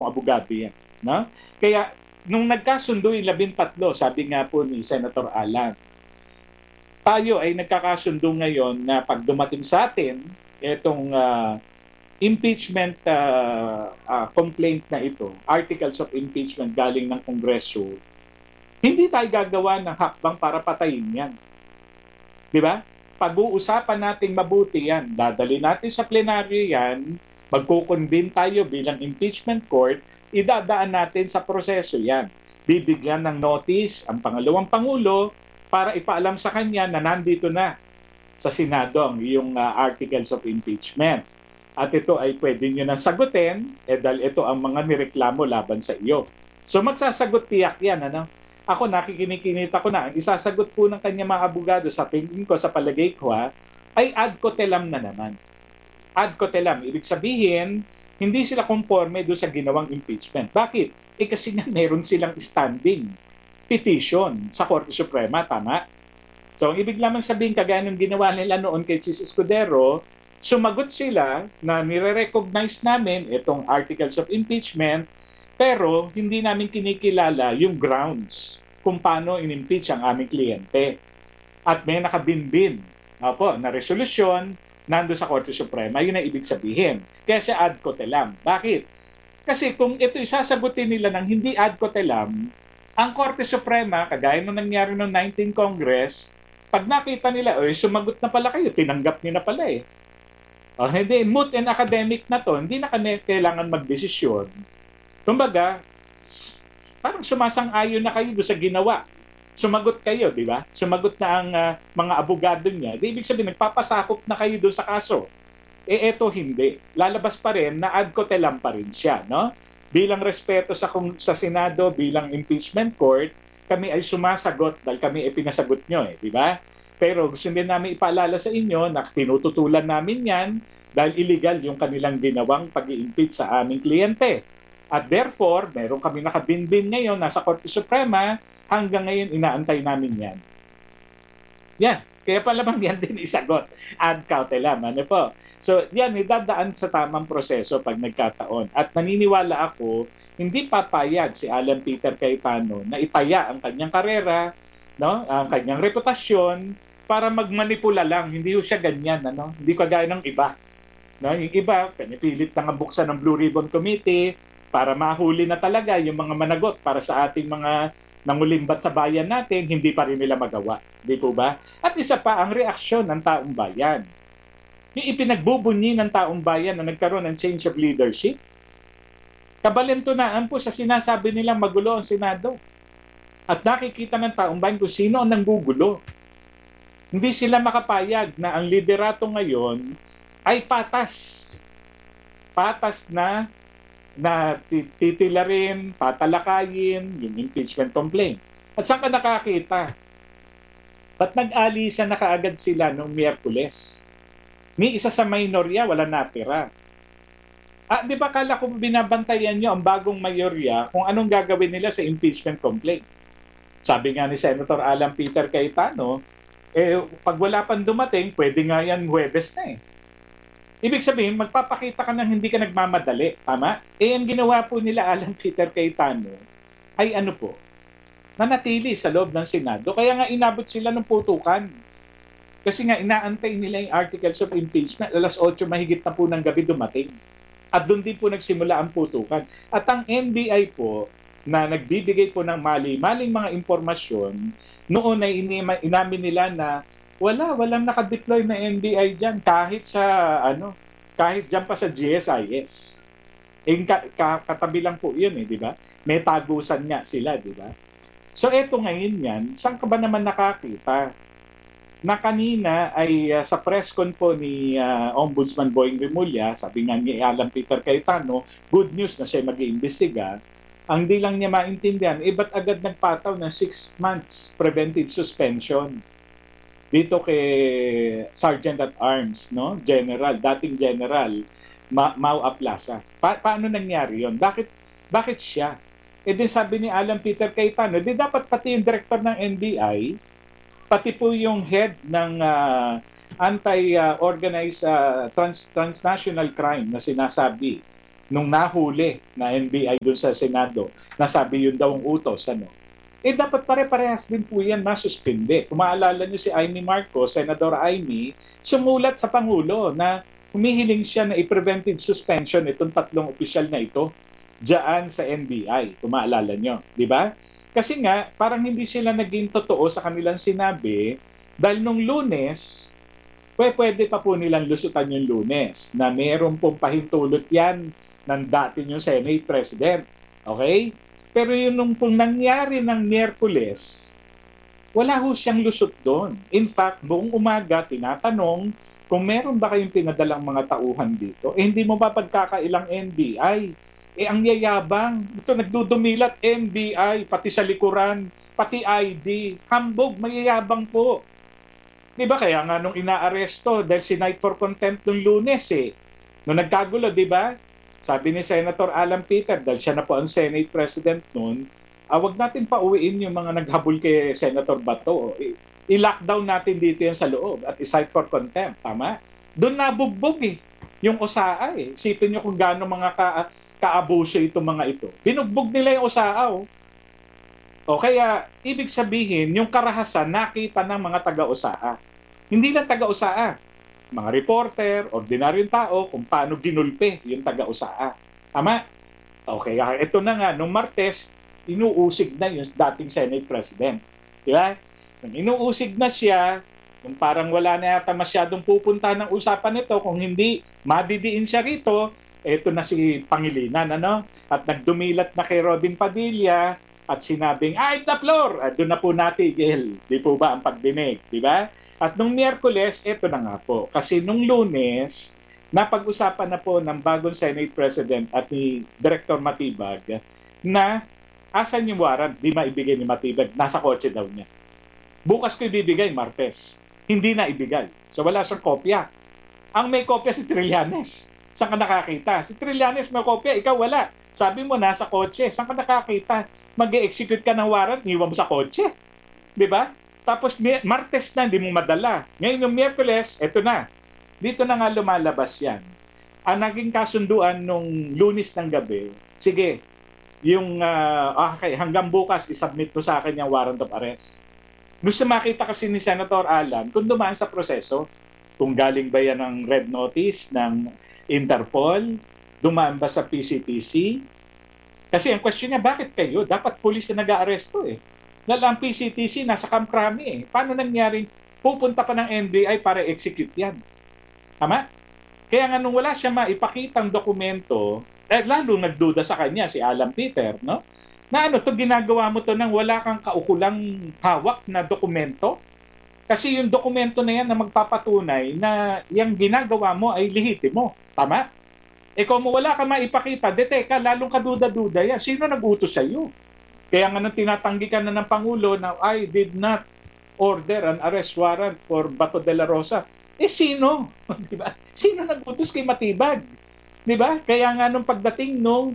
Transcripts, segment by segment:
abogado yan. No? Kaya, nung nagkasundo yung 13, sabi nga po ni Senator Alan, tayo ay nagkakasundo ngayon na pag dumating sa atin, itong impeachment complaint na ito, articles of impeachment galing ng Kongreso, hindi tayo gagawa ng hakbang para patayin yan. Di ba? Pag-uusapan natin mabuti yan. Dadali natin sa plenaryo yan, magkukonvene tayo bilang impeachment court, idadaan natin sa proseso yan. Bibigyan ng notice ang pangalawang Pangulo para ipaalam sa kanya na nandito na sa Senado ang iyong articles of impeachment. At ito ay pwede nyo nang sagutin dahil ito ang mga nireklamo laban sa iyo. So magsasagot tiyak yan. Ano? Ako nakikinig-kinita ko na. Ang isasagot po ng kanya mga abogado sa tingin ko, sa palagay ko ay ad cotelem na naman. Ad cotelem. Ibig sabihin, hindi sila conforme doon sa ginawang impeachment. Bakit? Kasi nga meron silang standing petition sa Korte Suprema, tama? So, ang ibig lamang sabihin, kagaya ng ginawa nila noon kay Chis Escudero, sumagot sila na nire-recognize namin itong articles of impeachment, pero hindi namin kinikilala yung grounds kung paano in-impeach ang aming kliyente. At may nakabinbin na resolusyon nando sa Korte Suprema, yun ang ibig sabihin. Kaya siya ad cotelem. Bakit? Kasi kung ito isasagutin nila ng hindi ad cotelem, ang Korte Suprema, kagaya nung nangyari noong 19 Congress, pag nakita nila, sumagot na pala kayo, tinanggap niyo na pala eh. Hindi, moot and academic na to, hindi na kailangan magdesisyon. Kumbaga, parang sumasang-ayon na kayo sa ginawa. Sumagot kayo, di ba? Sumagot na ang mga abogado niya. Di ibig sabihin, nagpapasakop na kayo doon sa kaso. Eto hindi. Lalabas pa rin na ad cotelem pa rin siya, no? Bilang respeto sa Senado, bilang impeachment court, kami ay sumasagot dahil kami ay pinasagot nyo, di ba? Pero gusto din namin ipaalala sa inyo na tinututulan namin yan dahil illegal yung kanilang ginawang pag-i-impeach sa aming kliyente. At therefore, meron kami nakabinbin ngayon, nasa Korte Suprema, hanggang ngayon inaantay namin yan. Yan. Kaya palamang yan din isagot. Ad cautelam. Ano po? So, yan, idadaan sa tamang proseso pag nagkataon. At naniniwala ako, hindi papayag si Alan Peter Cayetano na itaya ang kanyang karera, no? Ang kanyang reputasyon, para magmanipula lang. Hindi siya ganyan. Ano? Hindi kagaya ng iba. No? Yung iba, pinipilit na nga buksan ng Blue Ribbon Committee para mahuli na talaga yung mga managot para sa ating mga nangulimbat sa bayan natin, hindi pa rin nila magawa. Di po ba? At isa pa, ang reaksyon ng taong bayan. Yung ipinagbubunyi ng taong bayan na nagkaroon ng change of leadership, kabalintunaan po sa sinasabi nilang magulo ang Senado. At nakikita ng taong bayan kung sino ang nanggugulo. Hindi sila makapayag na ang liderato ngayon ay patas. Patas na titilarin, tatalakayin yung impeachment complaint. At saan ka nakakita? Ba't nag-alisan na kaagad sila noong Miyerkules? Ni isa sa minorya, wala natira. Di ba kala ko binabantayan nyo ang bagong mayorya kung anong gagawin nila sa impeachment complaint? Sabi nga ni Senator Alan Peter Cayetano, pag wala pang dumating, pwede nga yan Huwebes na eh. Ibig sabihin, magpapakita ka ng hindi ka nagmamadali. Tama? Ang ginawa po nila Alan Peter Cayetano ay ano po, nanatili sa loob ng Senado. Kaya nga inabot sila ng putukan. Kasi nga inaantay nila yung articles of impeachment. Alas 8 mahigit na po ng gabi dumating. At doon din po nagsimula ang putukan. At ang NBI po, na nagbibigay po ng maling mga impormasyon, noon ay inamin nila na walang naka-deploy na NBI diyan kahit diyan pa sa GSIS. Katabi lang po 'yun di ba? May tagusan nga sila, di ba? So eto ngayon yan, saan ka ba naman nakakita? Na kanina ay sa press con po ni Ombudsman Boying Remulla, sabi nga ni Alan Peter Cayetano, good news na siya mag-iimbestiga. Ang di lang niya maintindihan, ba't agad nagpataw ng 6 months preventive suspension dito kay Sergeant at Arms, no? General, dating General Mau Aplaza. Paano nangyari 'yon? Bakit siya? Din sabi ni Alan Peter Cayetano, dapat pati yung director ng NBI, pati po yung head ng anti-organized transnational crime na sinasabi nung nahuli na NBI doon sa Senado, nasabi yun daw ang utos, ano? Eh dapat pare-parehas din po yan masuspinde. Kung maalala nyo si Amy Marcos, Senador Amy, sumulat sa Pangulo na humihiling siya na i-preventive suspension itong tatlong opisyal na ito diyan sa NBI, kung maalala nyo. Di ba? Kasi nga, parang hindi sila naging totoo sa kanilang sinabi dahil nung Lunes, pwede pa po nilang lusutan yung Lunes na meron pong pahintulot yan ng dati yung Senate President. Okay? Pero yun nung pong nangyari ng Miyerkules, wala ho siyang lusot doon. In fact, buong umaga, tinatanong kung meron ba kayong pinadalang mga tauhan dito, eh hindi mo ba pagkakailang NBI? Eh ang yayabang, ito nagdudumilat NBI, pati sa likuran, pati ID, hambog, mayayabang po. Di ba kaya nga nung inaaresto dahil sinight for contempt nung Lunes eh. Nung nagkagulo, di ba? Sabi ni Senator Alan Peter, dahil siya na po ang Senate President noon, wag natin pauwiin yung mga naghabol kay Senator Bato. I-lockdown natin dito yan sa loob at i-cite for contempt. Tama? Doon nabugbog eh. Yung OSAA eh. Isipin nyo kung gaano mga kaabuso itong mga ito. Binugbog nila yung OSAA oh. O kaya, ibig sabihin, yung karahasan nakita ng mga taga-OSAA. Hindi lang taga-OSAA. Mga reporter, ordinaryong tao, kung paano ginulpe yung taga-OSAA. Tama? Okay, ito na nga, nung Martes, inuusig na yung dating Senate President. Di ba? Nung inuusig na siya, kung parang wala na yata masyadong pupunta ng usapan nito, kung hindi madidiin siya rito, eto na si Pangilinan, ano? At nagdumilat na kay Robin Padilla, at sinabing, I have the floor! At doon na po natigil. Di po ba ang pagdinig? Di ba? At nung Miyerkules, ito na nga po. Kasi nung Lunes, napag-usapan na po ng bagong Senate President at ni Director Matibag na asan yung warrant? Di maibigay ni Matibag. Nasa kotse daw niya. Bukas ko ibibigay, Martes. Hindi na ibigay. So wala siyang kopya. Ang may kopya si Trillanes. Saan ka nakakita? Si Trillanes may kopya, ikaw wala. Sabi mo, nasa kotse. Saan ka nakakita? Mag-execute ka ng warrant, iwan mo sa kotse. Di ba? Tapos Martes na, hindi mo madala. Ngayon yung Miyerkules, eto na. Dito na nga lumalabas yan. Ang naging kasunduan nung Lunes ng gabi, sige, yung okay, hanggang bukas isubmit mo sa akin yung warrant of arrest. Gusto makita kasi ni Senator Alan kung dumaan sa proseso, kung galing ba yan ng red notice ng Interpol, dumaan ba sa PCTC. Kasi ang question niya, bakit kayo? Dapat pulis na nag-aaresto eh. Dahil ang PCTC nasa Camp Crame eh. Paano nangyaring pupunta pa ng NBI para execute yan? Tama? Kaya nga nung wala siya maipakitang dokumento, lalo nagduda sa kanya si Alan Peter, no? Na ano, to ginagawa mo to nang wala kang kaukulang hawak na dokumento? Kasi yung dokumento na yan na magpapatunay na yung ginagawa mo ay lehitimo. Tama? Eh kung wala ka maipakita, teka, lalong kaduda-duda yan. Sino nag-utos sa iyo? Kaya nga nang tinatanggi ka na ng Pangulo na I did not order an arrest warrant for Bato de la Rosa. Eh sino? Diba? Sino nag-utos kay Matibag? Diba? Kaya nga nung pagdating nung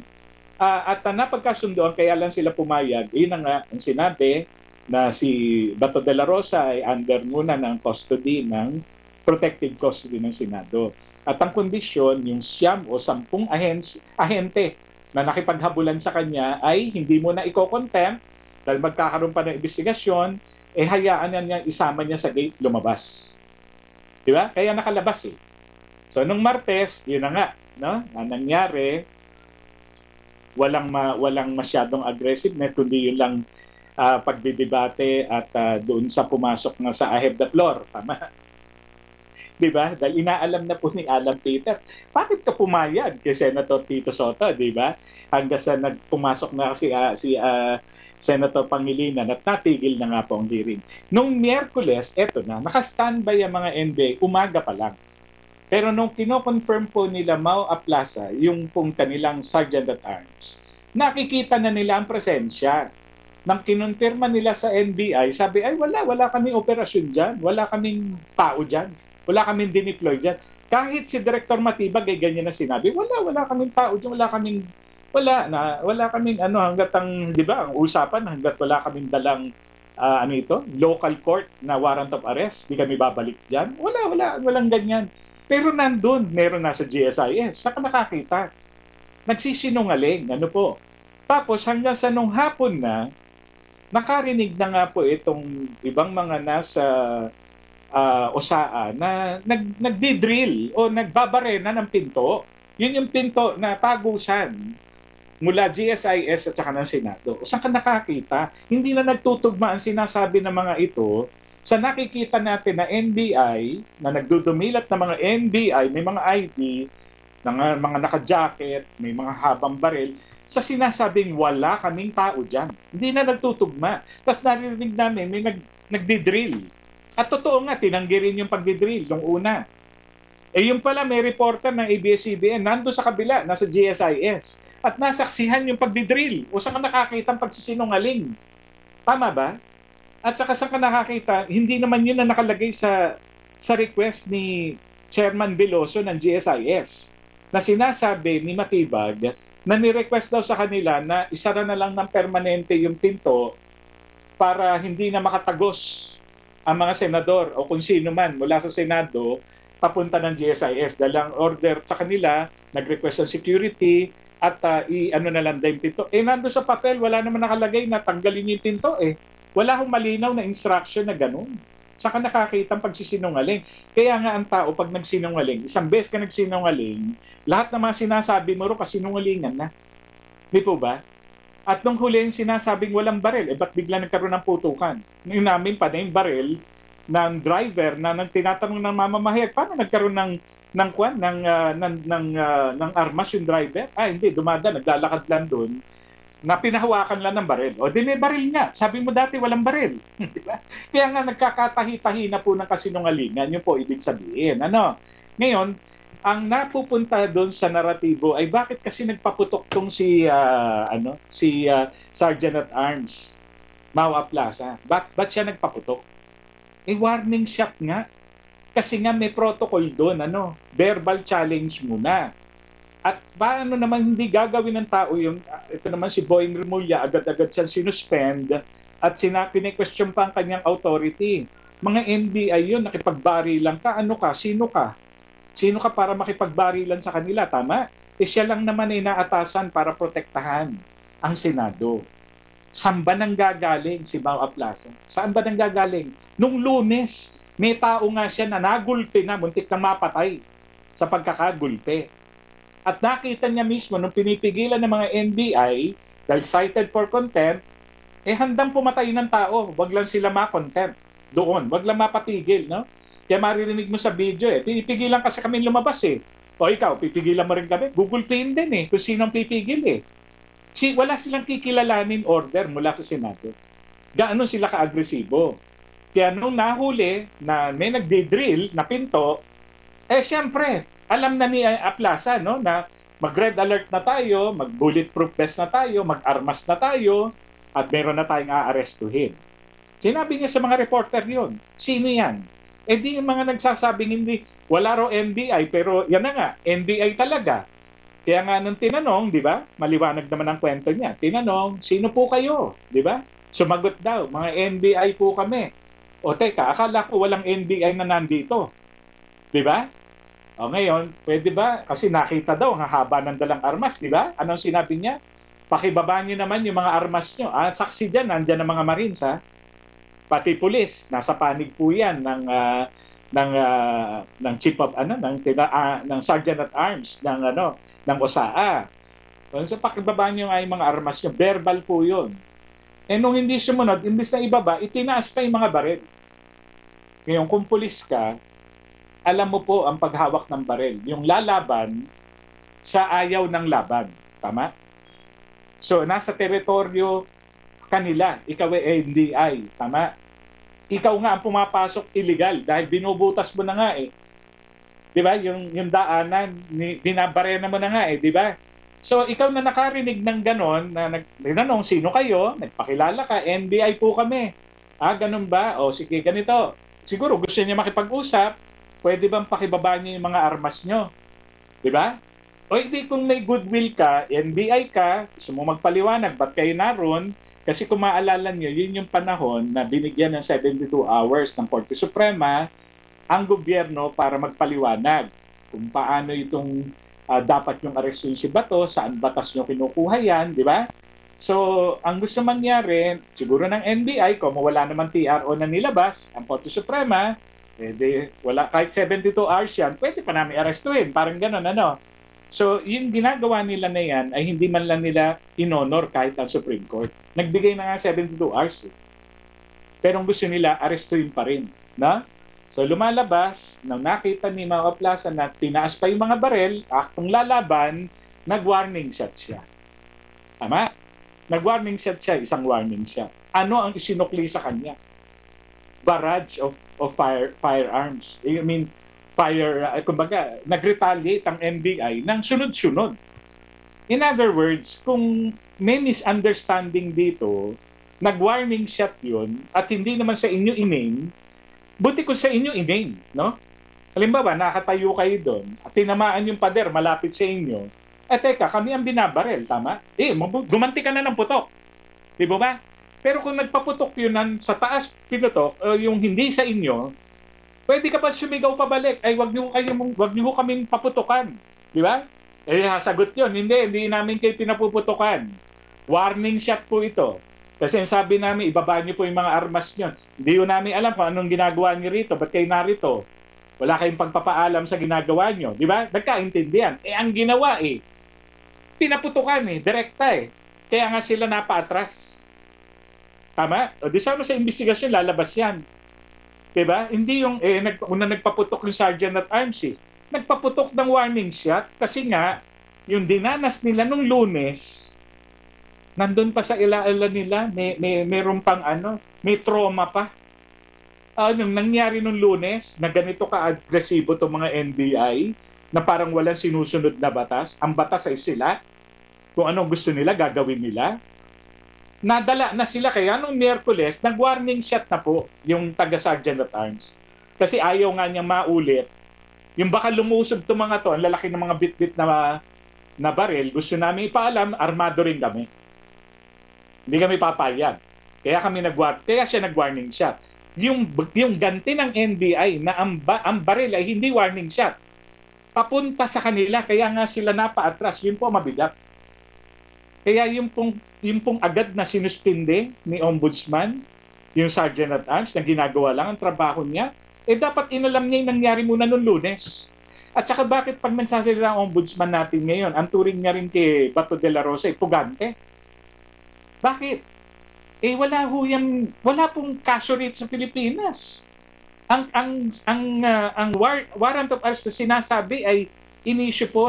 at napagkasundoan, kaya lang sila pumayag, yun na nga ang sinabi na si Bato de la Rosa ay under muna ng custody ng protective custody ng Senado. At ang kondisyon, yung 9 o 10 ahente na nakipaghabulan sa kanya ay hindi mo na iko-contempt dahil magkakaroon pa ng investigasyon, eh hayaan niya isama niya sa gate lumabas. Di ba? Kaya nakalabas eh. So nung Martes, yun na nga, no? Ang nangyari, walang masyadong aggressive na kundi yun lang pagdidebate at doon sa pumasok na sa I have the floor. Tama? Di ba? Dahil inaalam na po ni Alan Peter, bakit ka pumayag kay Senator Tito Sotto, di ba? Hanggang sa nagpumasok na si Senator Pangilinan at natigil na nga po ang hearing. Nung Miyerkules, eto na, naka-standby ang mga NBI, umaga pa lang. Pero nung kino-confirm po nila Mau Aplaza, yung pong kanilang Sergeant at Arms, nakikita na nila ang presensya. Nang kinonfirma nila sa NBI, sabi, ay wala kaming operasyon dyan, wala kaming tao dyan. Wala kaming dineploy dyan. Kahit si Director Matibag ay ganyan na sinabi, wala kaming tao dyan, wala kaming hanggat ang, di ba, ang usapan, hanggat wala kaming dalang, local court na warrant of arrest, di kami babalik dyan. Walang ganyan. Pero nandun, meron na sa GSIS, saka nakakita. nagsisinungaling. Ano po? Tapos hanggang sa nung hapon na, nakarinig na nga po itong ibang mga nasa OSAA na nagdi-drill o nagbabarena ng pinto. Yun yung pinto na tagusan mula GSIS at saka ng Senado. Saan ka nakakita? Hindi na nagtutugma ang sinasabi ng mga ito sa nakikita natin na NBI, na nagdudumilat na mga NBI, may mga ID, mga naka-jacket, may mga habang baril, sa sinasabing wala kaming tao dyan. Hindi na nagtutugma. Tapos narinig namin, may nagdi-drill. At totoo nga, tinanggi rin yung pagdi-drill nung una. Eh yung pala may reporter ng ABS-CBN, nando sa kabila, nasa GSIS, at nasaksihan yung pagdi-drill. O saan ka nakakita ang pagsisinungaling? Tama ba? At saka saan ka nakakita, hindi naman yun na nakalagay sa request ni Chairman Veloso ng GSIS na sinasabi ni Matibag na ni-request daw sa kanila na isara na lang ng permanente yung pinto para hindi na makatagos ang mga senador o kung sino man mula sa Senado papunta ng GSIS. Dalang order sa kanila, nag-request ng security at i-ano na lang yung pinto. Eh nando sa papel, wala naman nakalagay na tanggalin yung pinto eh. Wala akong malinaw na instruction na ganun. Saka nakakita ang pagsisinungaling. Kaya nga ang tao pag nagsinungaling, isang beses ka nagsinungaling, lahat ng mga sinasabi mo ro kasinungalingan na. Di po ba? At nung huli yung sinasabing walang baril, ba't bigla nagkaroon ng putukan? Yung namin pa na yung baril ng driver na nang tinatanong ng mamamahayag, paano nagkaroon ng armas yung driver? Hindi, naglalakad lang doon na pinahawakan lang ng baril. O di may baril nga. Sabi mo dati walang baril. Diba? Kaya nga nagkakatahi-tahi na po ng kasinungalingan. Yun po ibig sabihin. Ngayon, ang napupunta doon sa naratibo ay bakit kasi nagpaputok tong si Sergeant at Arms Mau Aplasa. Ba't siya nagpaputok? Warning shot nga. Kasi nga may protocol doon, verbal challenge muna. At paano naman hindi gagawin ng tao yung, ito naman si Boying Remulla, agad-agad siyang sinuspend at pine-question pa ang kanyang authority. Mga NBI yun, nakipagbarilan ka, ano ka, sino ka? Sino ka para makipagbarilan sa kanila, tama? Siya lang naman ay naatasan para protektahan ang Senado. Saan ba nang gagaling si Mau Aplasa? Saan ba nang gagaling? Nung Lunes, may tao nga siya na nagulpi na, muntik na mapatay sa pagkakagulpi. At nakita niya mismo nung pinipigilan ng mga NBI dahil cited for contempt, handang pumatay ng tao. Wag lang sila ma-contempt doon. Wag lang mapatigil, no? Kaya maririnig mo sa video pinipigilan kasi kami lumabas eh. O ikaw, pipigilan mo rin kami. Google Play din eh, kung sinong pipigil eh. Wala silang kikilalanin order mula sa Senado. Gaano sila ka-agresibo. Kaya nung nahuli na may nagdi-drill na pinto, syempre, alam na ni Aplasa na mag-red alert na tayo, mag-bulletproof vest na tayo, mag-armas na tayo, at meron na tayong aarestuhin. Sinabi niya sa mga reporter yon. Sino yan? Di yung mga nagsasabing hindi, wala raw NBI, pero yan na nga, NBI talaga. Kaya nga nung tinanong, di ba, maliwanag naman ang kwento niya, tinanong, sino po kayo? Di ba? Sumagot daw, mga NBI po kami. O teka, akala ko walang NBI na nandito. Di ba? O ngayon, pwede ba? Kasi nakita daw ang haba ng dalang armas, di ba? Anong sinabi niya? Pakibaba niyo naman yung mga armas niyo. Saksi dyan, nandyan ang mga Marines, ha? Pati pulis, nasa panig po yan ng chief of ng Sergeant at Arms ng OSAA. So pakibaba niyo nga yung mga armas niyo, verbal po 'yon. Nung hindi sumunod, imbis na ibaba, itinaas pa yung mga baril. Ngayon kung pulis ka, alam mo po ang paghawak ng baril, yung lalaban sa ayaw ng laban, tama? So nasa teritoryo kanila, ikaw ay NBI, tama? Ikaw nga ang pumapasok illegal dahil binubutas mo na nga eh. 'Di ba? Yung daanan, binabarena mo na nga eh, 'di ba? So ikaw na nakarinig ng ganon, na nagtanong sino kayo, nagpakilala ka, NBI po kami. Ganun ba? O sige, ganito. Siguro gusto niya makipag-usap, pwede bang pakibaba niyo yung mga armas niyo? 'Di ba? O hindi kung may goodwill ka, NBI ka, gusto mo magpaliwanag, ba't kayo naroon? Kasi kung maalala nyo, yun yung panahon na binigyan ng 72 hours ng Korte Suprema ang gobyerno para magpaliwanag kung paano itong dapat yung arestuin si Bato, saan batas nyo kinukuha yan, di ba? So, ang gusto mangyari, siguro ng NBI, kung wala naman TRO na nilabas, ang Korte Suprema, wala, kahit 72 hours yan, pwede pa namin arestuin. Parang gano'n, ano? So, yung ginagawa nila na yan ay hindi man lang nila inonor kahit ang Supreme Court. Nagbigay na nga 72 hours. Pero ang gusto nila, arestuin pa rin. No? So, lumalabas, nang nakita ni Mao Plaza na tinaas pa yung mga barel, kung lalaban, nag-warning shot siya. Tama? Nag-warning shot siya, isang warning shot. Ano ang isinukli sa kanya? Barrage of firearms. I mean, kumbaga, nag-retaliate ang NBI ng sunod-sunod. In other words, kung may misunderstanding dito, nag-warning shot yun, at hindi naman sa inyo in-aim, buti ko sa inyo in-aim, no? Halimbawa, nakatayo kayo doon, at tinamaan yung pader malapit sa inyo, teka, kami ang binabarel, tama? Gumanti ka na ng putok. Di ba? Pero kung nagpaputok yun sa taas, pinutok, yung hindi sa inyo, pwede ka pa sumigaw pabalik, wag niyo kaming paputukan. Di ba? Sagot yun, hindi namin kayo pinapuputukan. Warning shot po ito. Kasi sabi namin, ibaba niyo po yung mga armas niyo. Hindi yun namin alam kung anong ginagawa niyo rito, ba't kayo narito? Wala kayong pagpapaalam sa ginagawa niyo. Di ba? Nagkaintindihan. Ang ginawa pinaputukan direkta Kaya nga sila napaatras. Tama? O di sana sa investigasyon lalabas yan. Diba? Hindi yung una nagpaputok yung Sergeant at Arms Nagpaputok ng warning shot kasi nga yung dinanas nila nung Lunes nandun pa sa ilaala nila, meron pang may trauma pa. Yung nangyari nung Lunes na ganito ka-agresibo itong mga NBI na parang walang sinusunod na batas. Ang batas ay sila. Kung anong gusto nila, gagawin nila. Nadala na sila. Kaya nung Miyerkules, nag-warning shot na po yung taga-Sergeant at Arms. Kasi ayaw nga niyang maulit. Yung baka lumusog itong mga to, ang lalaki ng mga bit-bit na baril, gusto namin ipaalam, armado rin kami. Hindi kami papayag. Kaya siya nag-warning shot. Yung ganti ng NBI na ang baril ay hindi warning shot. Papunta sa kanila, kaya nga sila napaatras. Yun po mabigat. Kaya yung pong agad na sinuspinde ni Ombudsman, yung Sergeant at Arms, na ginagawa lang ang trabaho niya, dapat inalam niya yung nangyari muna noong Lunes. At saka bakit pag nagsasalita ang Ombudsman natin ngayon, ang turing niya rin kay Bato de la Rosa, pugante? Bakit? Wala pong kaso rito sa Pilipinas. Ang warrant of arrest na sinasabi ay inisyu po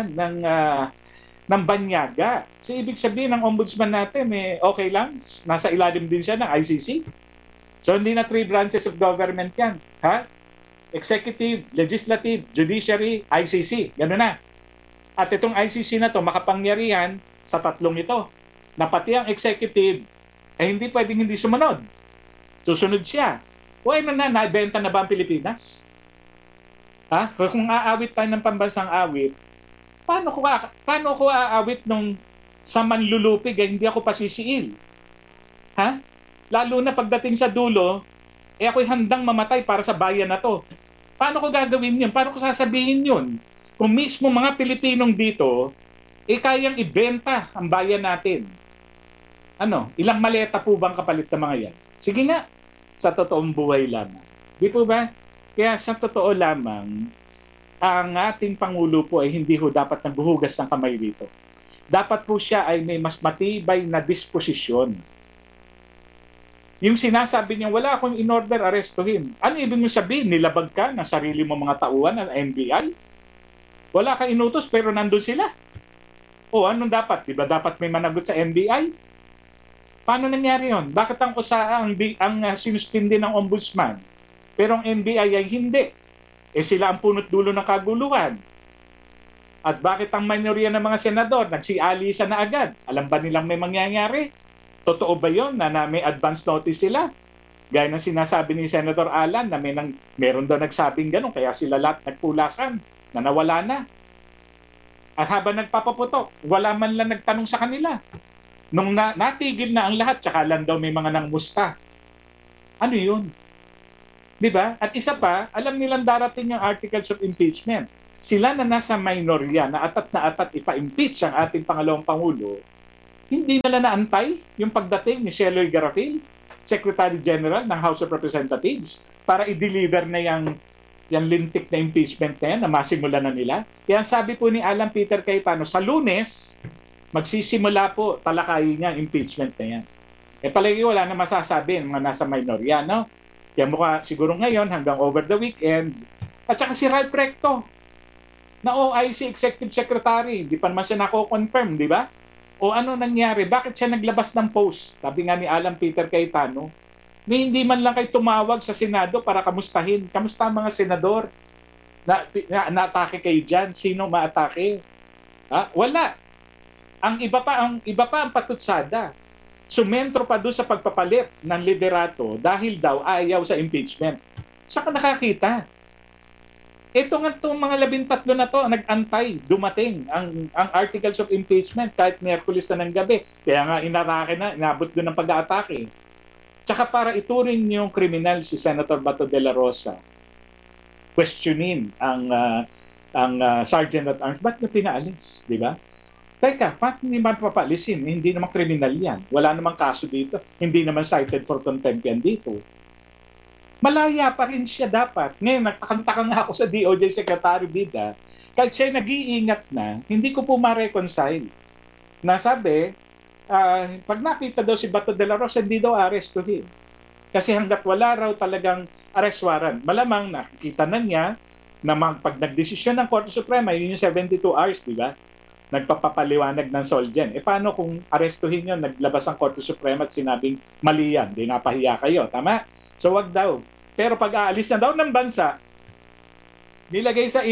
ng banyaga. So ibig sabihin ng ombudsman natin okay lang, nasa ilalim din siya ng ICC. So hindi na 3 branches of government yan, ha? Executive, Legislative, Judiciary, ICC, gano'n na. At itong ICC na to makapangyarihan sa tatlong ito. Na pati ang executive hindi pwedeng hindi sumunod. Susunod siya. Naibenta na ba ang Pilipinas? Ha? Kung aawit tayo ng pambansang awit, paano ko aawit nung sa manlulupig hindi ako pasisiil? Ha? Lalo na pagdating sa dulo, ako'y handang mamatay para sa bayan na to. Paano ko gagawin yun? Paano ko sasabihin yun? Kung mismo mga Pilipinong dito, kayang ibenta ang bayan natin. Ilang maleta po bang kapalit ng mga yan? Sige nga, sa totoong buhay lamang. Di po ba? Kaya sa totoo lamang, ang ating Pangulo po ay hindi dapat nagbuhugas ng kamay dito. Dapat po siya ay may mas matibay na disposisyon. Yung sinasabi niya, wala akong in-order arestuhin. Ano ibig mo sabihin? Nilabag ka ng sarili mo mga tauhan ng NBI? Wala kang inutos pero nandun sila. Anong dapat? Diba dapat may managot sa NBI? Paano nangyari yun? Bakit ang sinuspindi ng ombudsman? Pero ang NBI ay hindi. Sila ang punot dulo ng kaguluhan. At bakit ang mayorya ng mga senador nagsialisa na agad? Alam ba nilang may mangyayari? Totoo ba yun na may advance notice sila? Gaya ng sinasabi ni Senator Alan na meron daw nagsabing gano'n kaya sila lahat nagpulasan na nawala na. At habang nagpapaputok, wala man lang nagtanong sa kanila. Nung natigil na ang lahat, tsaka lang daw may mga nangmusta. Ano yun? Di ba? At isa pa, alam nilang darating yung articles of impeachment. sila na nasa minorya, na atat ipa-impeach ang ating pangalawang Pangulo, hindi nila naantay yung pagdating ni Sheloy Garafil, Secretary General ng House of Representatives, para i-deliver na yung lintik na impeachment na yan, na masimula na nila. Kaya sabi po ni Alan Peter Cayetano, sa Lunes, magsisimula po talakayin niya ang impeachment na yan. Palagi wala na masasabi ng mga nasa minorya, no? Kaya mukha siguro ngayon hanggang over the weekend. At saka si Ralph Recto, na OIC Executive Secretary, hindi pa naman siya nako-confirm, di ba? O ano nangyari? Bakit siya naglabas ng post? Sabi nga ni Alan Peter Cayetano, ni hindi man lang kayo tumawag sa Senado para kamustahin. Kamusta ang mga senador? Na-atake kayo dyan? Sino ma-atake? Wala. Ang iba pa ang patutsada. Sumentro pa doon sa pagpapalit ng liderato dahil daw ayaw sa impeachment. Saan ka nakakita? Ito nga itong mga 13 na to, nag-antay, dumating ang articles of impeachment kahit Miyerkules na ng gabi. Kaya nga inabot doon ng pag-aatake. Tsaka para ituring yung kriminal si Senator Bato de la Rosa, questionin ang Sergeant at Arms, ba't niya pinaalis? Di ba? Teka, bakit hindi man papaalisin? Hindi naman kriminal yan. Wala namang kaso dito. Hindi naman cited for contempt yan dito. Malaya pa rin siya dapat. Ngayon, nagtakanta nga ako sa DOJ Secretary Bida. Kahit siya nag-iingat na, hindi ko po ma-reconcile. Nasabi, pag nakita daw si Bato de la Rosa, hindi daw arestuhin. Kasi hanggat wala raw talagang arrest warrant, malamang nakikita na niya na pag nagdesisyon ng Korte Suprema, yun yung 72 hours, di ba? Nagpapaliwanag ng Solgen. Paano kung arestuhin yun, naglabas ang Korte Suprema at sinabing mali yan, di napahiya kayo, tama? So wag daw. Pero pag aalis na daw ng bansa, nilagay sa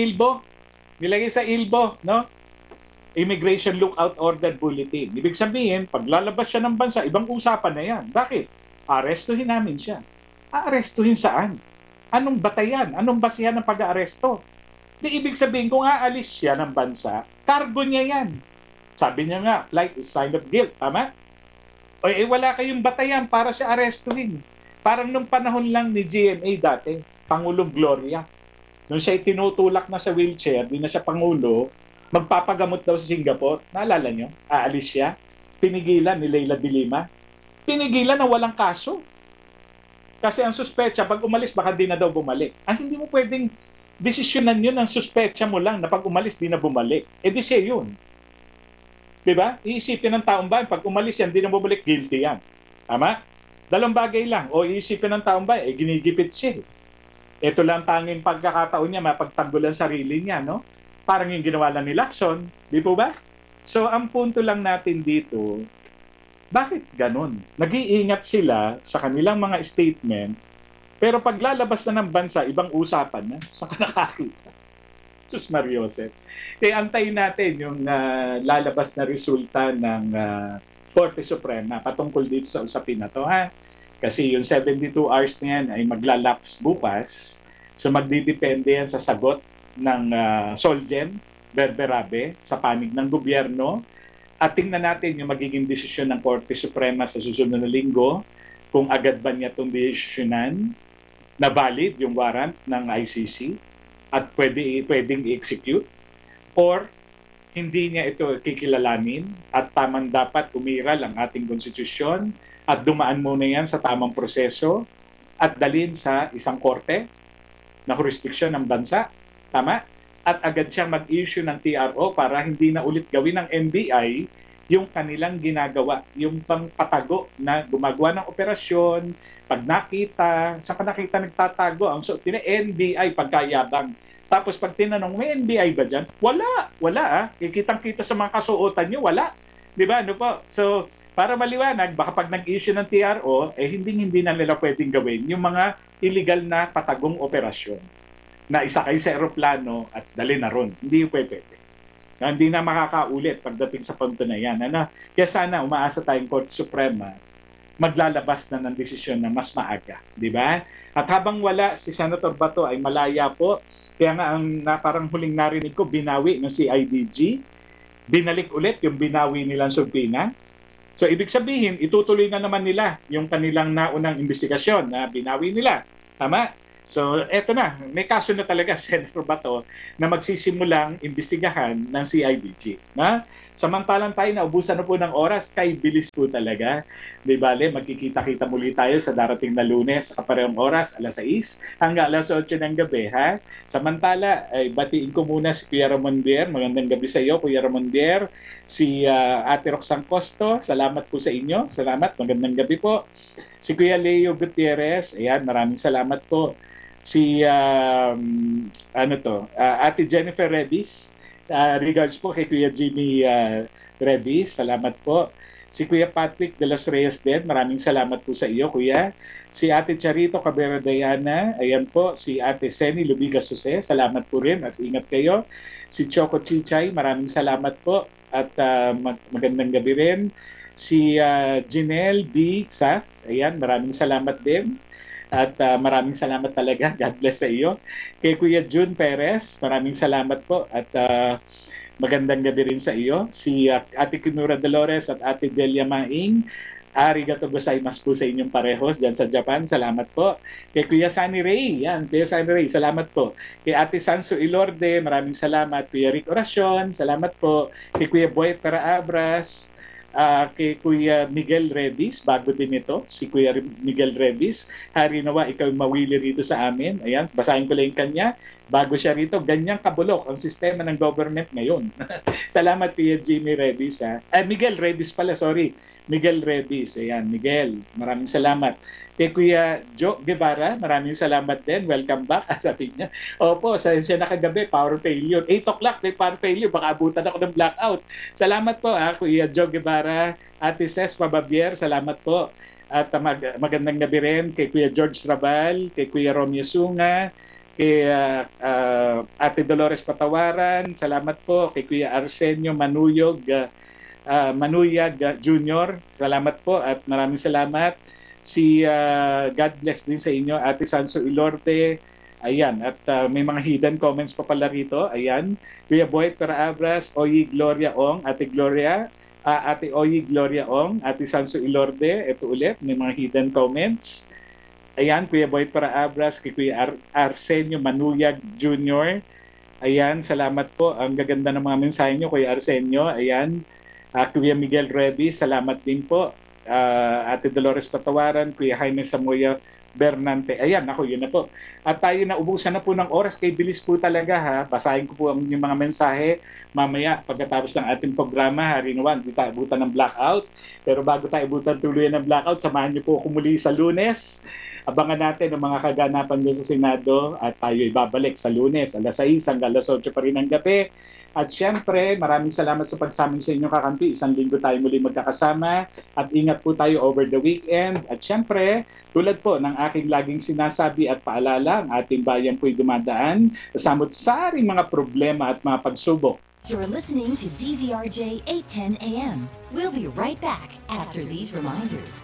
ILBO, no? Immigration Lookout Order Bulletin. Ibig sabihin, pag lalabas siya ng bansa, ibang usapan na yan. Bakit? Arestuhin namin siya. Aarestuhin saan? Anong batayan? Anong basihan ng pag-aaresto? Di ibig sabihin, kung aalis siya ng bansa, cargo niya yan. Sabi niya nga, flight is sign of guilt. Tama? O wala kayong batayan para siya arestuhin. Parang nung panahon lang ni GMA dati, Pangulong Gloria. Nung siya tinutulak na sa wheelchair, di na siya Pangulo, magpapagamot daw sa Singapore. Naalala nyo? Aalis siya. Pinigilan ni Leila de Lima. Pinigilan na walang kaso. Kasi ang suspecha, pag umalis, baka di na daw bumalik. Hindi mo pwedeng desisyonan yun ang suspecha mo lang na pag umalis, di na bumalik. Di siya yun. Diba? Iisipin ng taong bayan, pag umalis yan, di na bumalik, guilty yan. Tama? Dalawang bagay lang. O iisipin ng taong bayan, ginigipit siya. Ito lang tanging pagkakataon niya, mapagtanggol ang sarili niya, no? Parang yung ginawa lang ni Lacson. Di po ba? So, ang punto lang natin dito, bakit ganun? Nag-iingat sila sa kanilang mga statement, pero pag lalabas na ng bansa, ibang usapan na. Saan ka nakakita? Sus Mariosep. Kaya antayin natin yung lalabas na resulta ng Korte Suprema patungkol dito sa usapin na to, ha? Kasi yung 72 hours na yan ay maglalapse bukas. So magdidepende yan sa sagot ng Solgen, Berberabe, sa panig ng gobyerno. At tingnan natin yung magiging desisyon ng Korte Suprema sa susunod na linggo, kung agad ba niya itong desisyonan na valid yung warrant ng ICC at pwedeng i-execute, or hindi niya ito kikilalanin at tamang dapat umiral ang ating konstitusyon at dumaan muna yan sa tamang proseso at dalhin sa isang korte na jurisdiksyon ng bansa. Tama? At agad siyang mag-issue ng TRO para hindi na ulit gawin ng NBI yung kanilang ginagawa, yung pangpatago na gumagawa ng operasyon, pag nakita, saan ka nakita nagtatago, ang suot nila NBI, pagkayabang. Tapos pag tinanong, may NBI ba dyan? Wala Kikitang-kita sa mga kasuotan nyo, wala. Di ba? Ano po? So, para maliwanag, baka pag nag-issue ng TRO, hindi na nila pwedeng gawin yung mga illegal na patagong operasyon na isakay sa eroplano at dali na ron. Hindi pwede. Hindi na makakaulit pagdating sa punto na yan. Kaya sana umaasa tayong Korte Suprema maglalabas na ng desisyon na mas maaga. Di ba? At habang wala, si Senator Bato ay malaya po. Kaya nga parang huling narinig ko, binawi ng CIDG. Binalik ulit yung binawi nilang subpoena. So ibig sabihin, itutuloy na naman nila yung kanilang naunang investigasyon na binawi nila. Tama? So, eto na, may kaso na talaga, Senator Bato, na magsisimulang imbestigahan ng CIDG. Na? Samantalang tayo naubusan na po ng oras, kay bilis po talaga. Di bale, magkikita-kita muli tayo sa darating na Lunes, kaparehong oras, alas 6 hanggang alas 8 ng gabi. Ha? Samantala, ay batiin ko muna si Kuya Ramondier. Magandang gabi sa iyo, Kuya Ramondier. Si Ate Roxanne Costo, salamat po sa inyo. Salamat, magandang gabi po. Si Kuya Leo Gutierrez, ayan, maraming salamat po. Si Ate Jennifer Redis, regards po kay Kuya Jimmy Redis, salamat po. Si Kuya Patrick de los Reyes din, maraming salamat po sa iyo, Kuya. Si Ate Charito Cabrera Diana, ayan po. Si Ate Seni Lubiga Jose, salamat po rin at ingat kayo. Si Choco Chichay, maraming salamat po at magandang gabi rin. Si Janelle B. Saf, ayan, maraming salamat din. At maraming salamat talaga. God bless sa iyo. Kay Kuya June Perez, maraming salamat po. At magandang gabi rin sa iyo. Si Ate Kinura Dolores at Ate Delia Maing, arigato gozaimasu po sa inyong parehos dyan sa Japan. Salamat po. Kay Kuya Sunny Ray, yan. Kuya Sunny Ray, salamat po. Kay Ate Sanso Ilorde, maraming salamat. Kuya Rick Oracion, salamat po. Kay Kuya Boy Paraabras, kay Kuya Miguel Redis, bago din ito, si Kuya Miguel Redis, hari nawa, ikaw mawili rito sa amin. Ayan, basahin ko lang yung kanya. Bago siya rito, ganyang kabulok ang sistema ng government ngayon. Salamat, Kuya Jimmy Redis. Miguel Redis pala, sorry. Miguel Redis. Ayan, Miguel, maraming salamat. Kay Kuya Joe Guevara, maraming salamat din. Welcome back, sabi niya. Opo, siya na kagabi, power failure. 8 o'clock, may power failure. Baka abutan ako ng blackout. Salamat po, Kuya Joe Guevara. Ate Ces Pababier, salamat po. At magandang gabi rin kay Kuya George Rabal, kay Kuya Romeo Sunga, kay Ate Dolores Patawaran, salamat po. Kay Kuya Arsenio Manuyag Jr., salamat po at maraming salamat. Si God bless din sa inyo, Ate Sanso Ilorde. Ayan, at may mga hidden comments pa pala rito. Ayan, Kuya Boy Paraabras, Oyi Gloria Ong, Ate Gloria, Ate Oyi Gloria Ong, Ate Sanso Ilorde. Ito ulit, may mga hidden comments. Ayan, Kuya Boy Paraabras, kay Kuya Arsenio Manuyag Jr. Ayan, salamat po. Ang gaganda ng mga mensahe nyo, Kuya Arsenio. Ayan, Kuya Miguel Reddy, salamat din po. Ate Dolores Patawaran, Kuya Jaime Samoya Bernante. Ayan, ako, yun na po. At tayo na ubusan na po ng oras, kay bilis po talaga ha. Basahin ko po ang yung mga mensahe mamaya pagkatapos ng ating programa. Harinawan, hindi tayo abutan ng blackout. Pero bago tayo abutan tuluyan ng blackout, samahan niyo po ako muli sa Lunes. Abangan natin ang mga kaganapan dyan sa Senado at tayo ibabalik sa Lunes, alas 6 hanggang alas 8 pa rin ng gabi. At syempre, maraming salamat sa pagsaming sa inyong kakampi. Isang linggo tayo muli magkakasama at ingat po tayo over the weekend. At syempre, tulad po ng aking laging sinasabi at paalala, ang ating bayan po'y dumadaan sa samot-saring mga problema at mga pagsubok. You're listening to DZRJ 810 AM. We'll be right back after these reminders.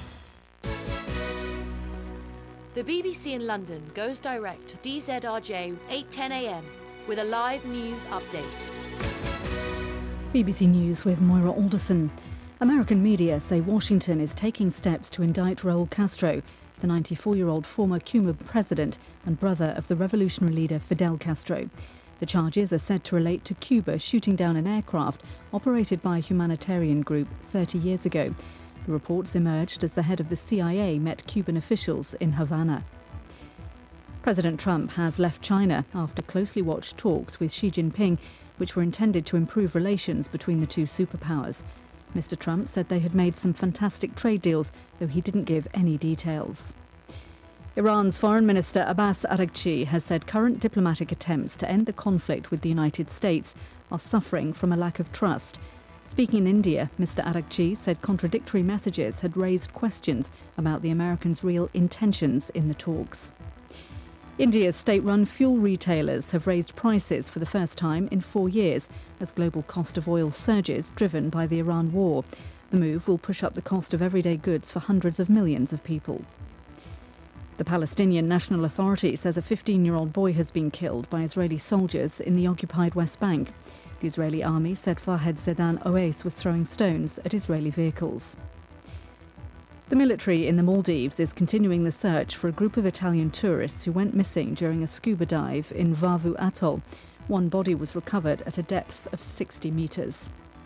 The BBC in London goes direct to DZRJ 810 AM with a live news update. BBC News with Moira Alderson. American media say Washington is taking steps to indict Raul Castro, the 94-year-old former Cuban president and brother of the revolutionary leader Fidel Castro. The charges are said to relate to Cuba shooting down an aircraft operated by a humanitarian group 30 years ago. The reports emerged as the head of the CIA met Cuban officials in Havana. President Trump has left China after closely watched talks with Xi Jinping, which were intended to improve relations between the two superpowers. Mr. Trump said they had made some fantastic trade deals, though he didn't give any details. Iran's Foreign Minister Abbas Araghchi has said current diplomatic attempts to end the conflict with the United States are suffering from a lack of trust. Speaking in India, Mr. Araghchi said contradictory messages had raised questions about the Americans' real intentions in the talks. India's state-run fuel retailers have raised prices for the first time in 4 years as global cost of oil surges, driven by the Iran war. The move will push up the cost of everyday goods for hundreds of millions of people. The Palestinian National Authority says a 15-year-old boy has been killed by Israeli soldiers in the occupied West Bank. The Israeli army said Fahed Zedan Oais was throwing stones at Israeli vehicles. The military in the Maldives is continuing the search for a group of Italian tourists who went missing during a scuba dive in Vavu Atoll. One body was recovered at a depth of 60 metres.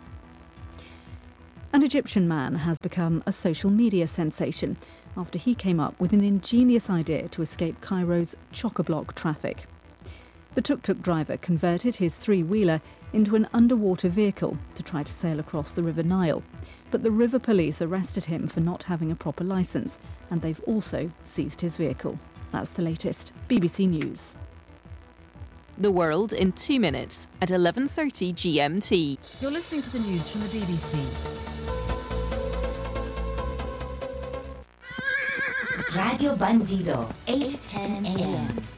An Egyptian man has become a social media sensation after he came up with an ingenious idea to escape Cairo's chock-a-block traffic. The tuk-tuk driver converted his three-wheeler into an underwater vehicle to try to sail across the River Nile. But the river police arrested him for not having a proper licence, and they've also seized his vehicle. That's the latest. BBC News. The world in 2 minutes at 11:30 GMT. You're listening to the news from the BBC. Radio Bandido, 8:10 a.m.